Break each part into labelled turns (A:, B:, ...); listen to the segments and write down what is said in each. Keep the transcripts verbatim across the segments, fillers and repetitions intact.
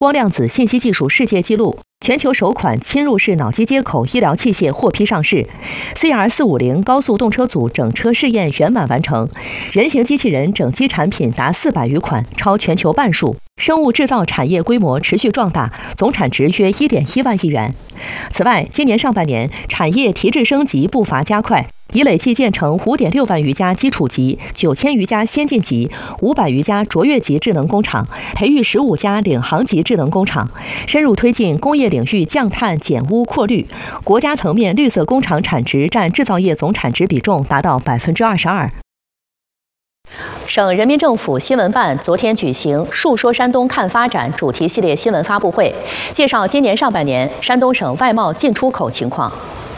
A: 光量子信息技术世界纪录，全球首款侵入式脑机接口医疗器械获批上市 ，C R 四五零高速动车组整车试验圆满完成，人形机器人整机产品达四百余款，超全球半数。生物制造产业规模持续壮大，总产值约 一点一万亿元。此外，今年上半年产业提质升级步伐加快，已累计建成 五点六万余家基础级、九千余家先进级、五百余家卓越级智能工厂，培育十五家领航级智能工厂，深入推进工业领域降碳减污扩绿。国家层面绿色工厂产值占制造业总产值比重达到百分之二十二。省人民政府新闻办昨天举行“述说山东看发展”主题系列新闻发布会，介绍今年上半年山东省外贸进出口情况。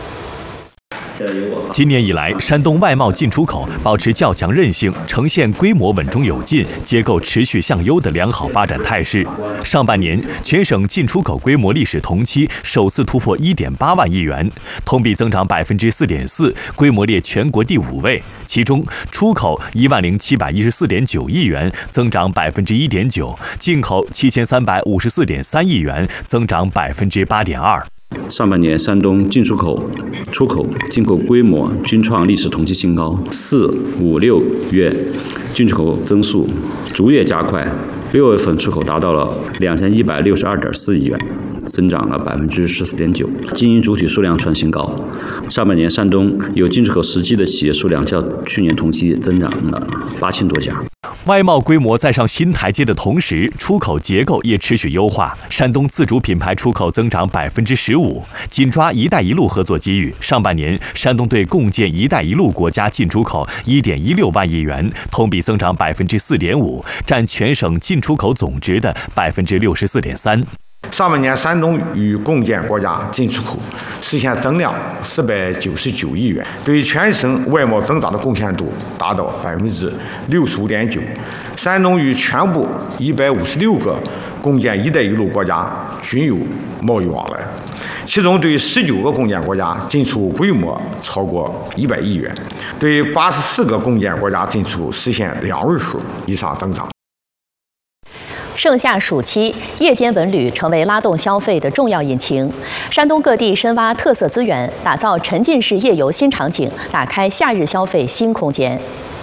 B: 今年以来，山东外贸进出口保持较强韧性，呈现规模稳中有进、结构持续向优的良好发展态势。上半年，全省进出口规模历史同期首次突破 一点八万亿元，同比增长 百分之四点四， 规模列全国第五位。其中，出口一万零七百一十四点九亿元，增长 百分之一点九；进口七千三百五十四点三亿元，增长 百分之八点二。
C: 上半年，山东进出口、出口、进口规模均创历史同期新高，四、五、六月进出口增速逐月加快，六月份出口达到了两千一百六十二点四亿元，增长了百分之十四点九，经营主体数量创新高。上半年，山东有进出口实际的企业数量较去年同期增长了八千多家。
B: 外贸规模在上新台阶的同时，出口结构也持续优化。山东自主品牌出口增长 百分之十五， 紧抓“一带一路”合作机遇。上半年，山东队共建“一带一路”国家进出口 一点一六万亿元，同比增长 百分之四点五， 占全省进出口总值的 百分之六十四点三。
D: 上半年，山东与共建国家进出口实现增量四百九十九亿元，对全省外贸增长的贡献度达到百分之六十五点九。山东与全部一百五十六个共建“一带一路”国家均有贸易往来，其中对十九个共建国家进出口规模超过一百亿元，对八十四个共建国家进出口实现两位数以上增长。
A: 盛夏暑期，夜间文旅成为拉动消费的重要引擎。山东各地深挖特色资源，打造沉浸式夜游新场景，打开夏日消费新空间。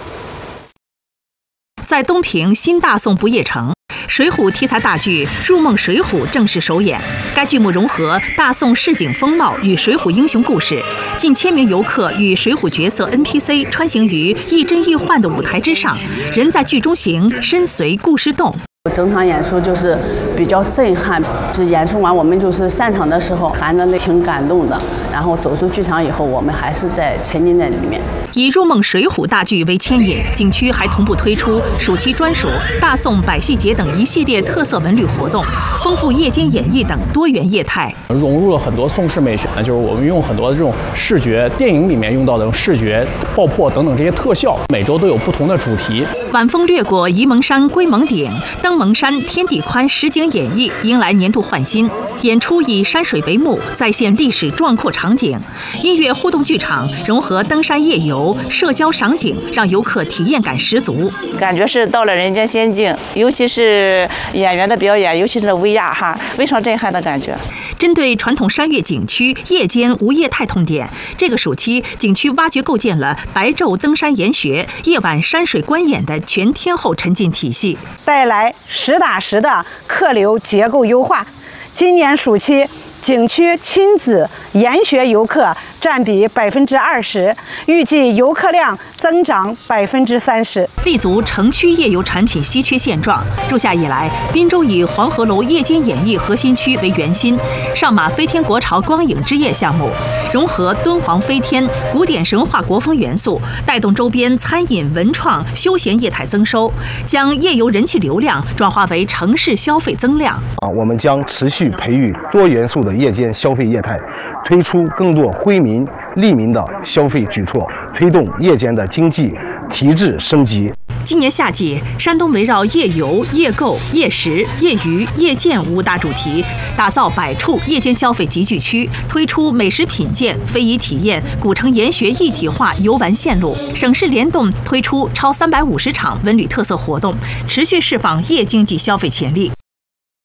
E: 在东平新大宋不夜城，水浒题材大剧《入梦水浒》正式首演。该剧目融合大宋市井风貌与水浒英雄故事，近千名游客与水浒角色 N P C 穿行于亦真亦幻的舞台之上，人在剧中行，身随故事动。
F: 整场演出就是比较震撼，是演出完我们就是散场的时候含着泪，挺感动的。然后走出剧场以后，我们还是在沉浸在里面。
E: 以《入梦水浒》大剧为牵引，景区还同步推出暑期专属大宋百戏节等一系列特色文旅活动，丰富夜间演绎等多元业态，
G: 融入了很多宋式美学，就是我们用很多的这种视觉，电影里面用到的视觉爆破等等这些特效，每周都有不同的主题。
E: 晚风掠过沂蒙山龟蒙顶，登蒙山天地宽实景演绎迎来年度焕新。演出以山水为幕，再现历史壮阔场景。音乐互动剧场融合登山夜游、社交赏景，让游客体验感十足。
H: 感觉是到了人间仙境，尤其是演员的表演，尤其是威亚哈，非常震撼的感觉。
E: 针对传统山岳景区夜间无业态痛点，这个暑期景区挖掘构建了白昼登山研学、夜晚山水观演的全天候沉浸体系，
I: 带来实打实的客流结构优化。今年暑期，景区亲子研学游客占比百分之二十，预计游客量增长百分之三十。
E: 立足城区夜游产品稀缺现状，入夏以来，滨州以黄鹤楼夜间演艺核心区为圆心，上马飞天国潮光影之夜项目，融合敦煌飞天、古典神话国风元素，带动周边餐饮、文创、休闲业态增收，将夜游人气流量转化为城市消费增量。
J: 啊，我们将持续培育多元素的夜间消费业态，推出更多惠民利民的消费举措，推动夜间的经济提质升级。
E: 今年夏季，山东围绕夜游、夜购、夜食、夜娱、夜见五大主题，打造百处夜间消费集聚区，推出美食品鉴、非遗体验、古城研学一体化游玩线路。省市联动推出超三百五十场文旅特色活动，持续释放夜经济消费潜力。